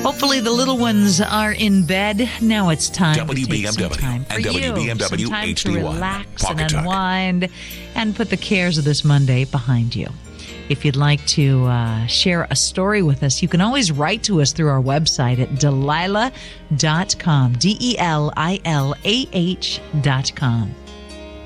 Hopefully the little ones are in bed. Now it's time WBMW to take some time for and you. WBMW Some time to HD1. relax Pocket and Talk. unwind and put the cares of this Monday behind you. If you'd like to share a story with us, you can always write to us through our website at Delilah.com, DELILAH.com.